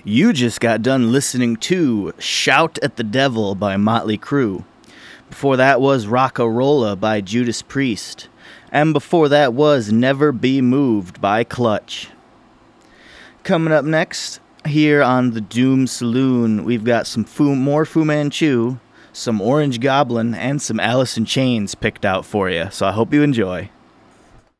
You just got done listening to Shout at the Devil by Motley Crue. Before that was Rock-A-Rolla by Judas Priest. And before that was Never Be Moved by Clutch. Coming up next, here on the Doom Saloon, we've got some more Fu Manchu, some Orange Goblin, and some Alice in Chains picked out for you, so I hope you enjoy.